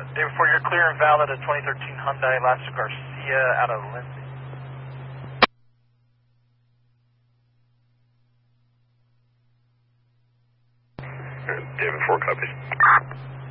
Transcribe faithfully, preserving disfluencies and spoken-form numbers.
Day before, you're clear and valid at twenty thirteen Hyundai Lasso Garcia out of Lindsay. Day before, copies.